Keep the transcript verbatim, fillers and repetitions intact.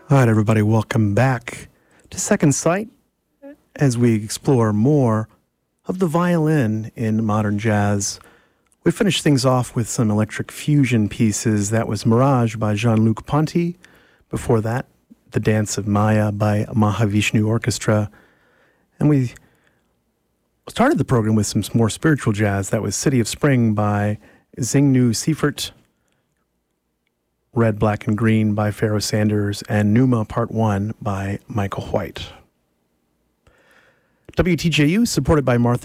All right, everybody, welcome back to Second Sight as we explore more of the violin in modern jazz. We finished things off with some electric fusion pieces. That was Mirage by Jean-Luc Ponty. Before that, The Dance of Maya by Mahavishnu Orchestra. And we started the program with some more spiritual jazz. That was City of Spring by Xingnu Seifert, Red, Black, and Green by Pharoah Sanders, and Numa Part one by Michael White. W T J U, supported by Martha